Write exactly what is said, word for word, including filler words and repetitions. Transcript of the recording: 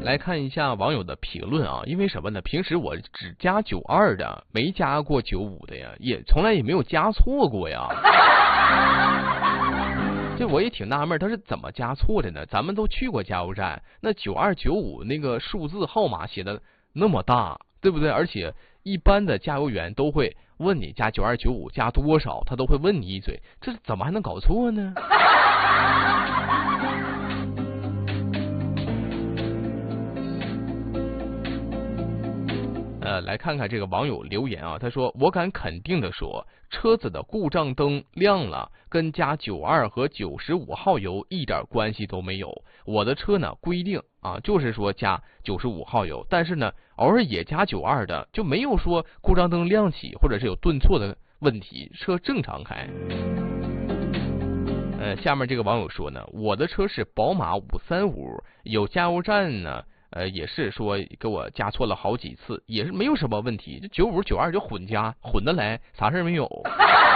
来看一下网友的评论啊，因为什么呢？平时我只加九二的，没加过九五的呀，也从来也没有加错过呀。这我也挺纳闷，他是怎么加错的呢？咱们都去过加油站，那九二九五那个数字号码写的那么大，对不对？而且一般的加油员都会问你加九二九五加多少，他都会问你一嘴，这怎么还能搞错呢？呃，来看看这个网友留言啊，他说：“我敢肯定的说，车子的故障灯亮了，跟加九二和九十五号油一点关系都没有。我的车呢，规定啊，就是说加九十五号油，但是呢，偶尔也加九二的，就没有说故障灯亮起或者是有顿挫的问题，车正常开。”呃，下面这个网友说呢，我的车是宝马五三五，有加油站呢。呃，也是说给我加错了好几次，也是没有什么问题，就九五九二就混加，混得来，啥事没有。